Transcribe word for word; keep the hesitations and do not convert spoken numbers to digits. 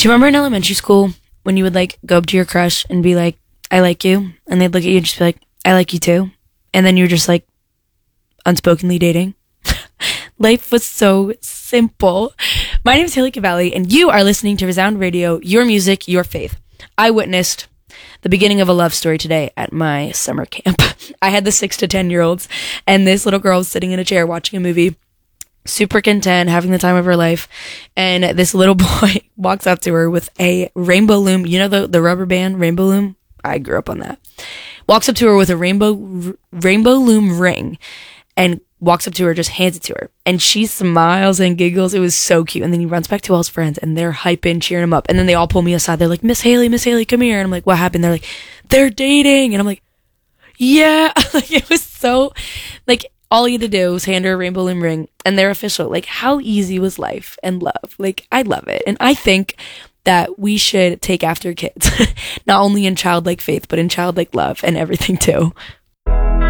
Do you remember in elementary school when you would like go up to your crush and be like, I like you? And they'd look at you and just be like, I like you too. And then you were just like unspokenly dating. Life was so simple. My name is Haley Cavalli, and you are listening to Resound Radio, your music, your faith. I witnessed the beginning of a love story today at my summer camp. I had the six to ten year olds, and this little girl was sitting in a chair watching a movie, super content, having the time of her life. And this little boy walks up to her with a rainbow loom. You know the, the rubber band rainbow loom? I grew up on that. Walks up to her with a rainbow r- rainbow loom ring and walks up to her, just hands it to her. And she smiles and giggles. It was so cute. And then he runs back to all his friends and they're hyping, cheering him up. And then they all pull me aside. They're like, Miss Haley, Miss Haley, come here. And I'm like, what happened? They're like, they're dating. And I'm like, yeah. Like, it was so, like, all you had to do was hand her a rainbow loom ring and they're official. Like, how easy was life and love? Like, I love it. And I think that we should take after kids, not only in childlike faith, but in childlike love and everything too.